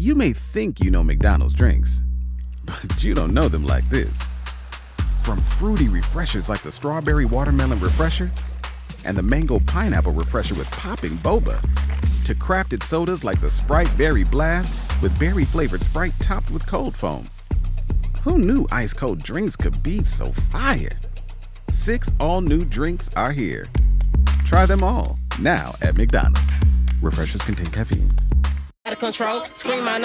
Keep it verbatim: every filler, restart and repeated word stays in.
You may think you know McDonald's drinks, but you don't know them like this. From fruity refreshers like the Strawberry Watermelon Refresher and the Mango Pineapple Refresher with popping boba, to crafted sodas like the Sprite Berry Blast with berry-flavored Sprite topped with cold foam. Who knew ice-cold drinks could be so fire? Six all-new drinks are here. Try them all, now at McDonald's. Refreshers contain caffeine. Out of control, scream my